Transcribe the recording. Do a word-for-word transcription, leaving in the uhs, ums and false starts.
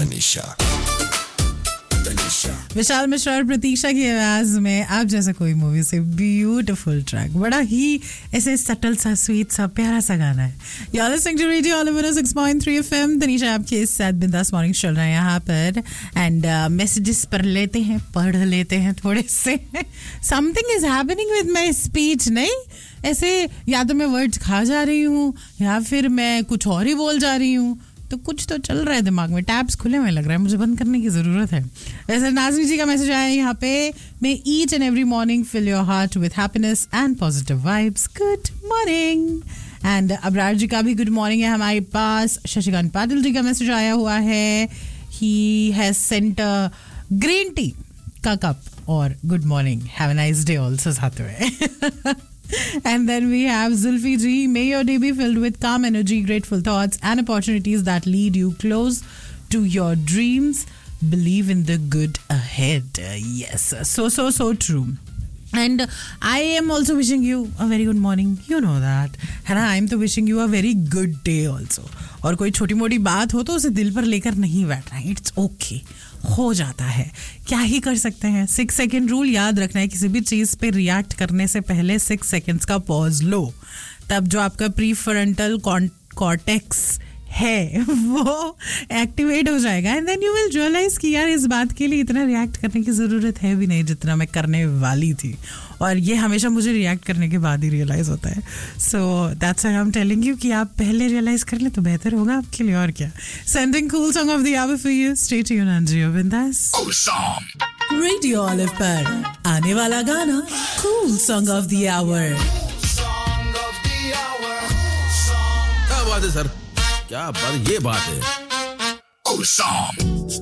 तनीषा विशाल मिश्रा और प्रतीक्षा की आवाज में आप जैसा कोई मूवी से ब्यूटीफुल ट्रैक, बड़ा ही ऐसे सटल सा स्वीट सा प्यारा सा गाना है. You are listening to radio all over six point three FM. Tanisha आपके साथ बिंदास मॉर्निंग चल रहा है यहाँ पर. एंड मैसेजेस पर लेते हैं, पढ़ लेते हैं थोड़े से. Something is happening with my speech. नहीं ऐसे या तो मैं वर्ड्स खा जा रही हूँ या फिर मैं कुछ और ही बोल जा रही हूँ, तो कुछ तो चल रहा है दिमाग में. टैब्स खुले हुए लग रहा है, मुझे बंद करने की ज़रूरत है. वैसे नाज़मी जी का मैसेज आया है यहाँ पे. मे each and every morning fill your heart with happiness and positive vibes. Good morning. And Abrar जी का भी गुड मॉर्निंग है हमारे पास. शशिकांत पाटिल जी का मैसेज आया हुआ है. He has sent green tea का कप और good morning, have a nice day also साथ में. And then we have Zulfi ji. May your day be filled with calm energy, grateful thoughts and opportunities that lead you close to your dreams. Believe in the good ahead. Yes, so, so, so true. And I am also wishing you a very good morning. You know that. And I am to wishing you a very good day also. और कोई छोटी मोटी बात हो तो उसे दिल पर लेकर नहीं बैठना है. इट्स ओके, हो जाता है, क्या ही कर सकते हैं. सिक्स सेकेंड रूल याद रखना है. किसी भी चीज़ पे रिएक्ट करने से पहले सिक्स सेकेंड्स का पॉज लो. तब जो आपका प्री फ्रंटल कॉर्टेक्स है वो एक्टिवेट हो जाएगा. And then you will realise कि यार इस बात के लिए इतना रिएक्ट करने की ज़रूरत है भी नहीं जितना मैं करने वाली थी. और ये हमेशा मुझे रिएक्ट करने के बाद ही रियलाइज़ होता है. So that's why I am telling you कि आप पहले रियलाइज़ कर लें तो बेहतर होगा आपके लिए. और क्या. Sending cool song of the hour for you. Stay tuned and जियो बिंदास. रेडियो ऑलिव पर आने वाला गाना cool song of the our. क्या बात है सर, क्या बात, ये बात है.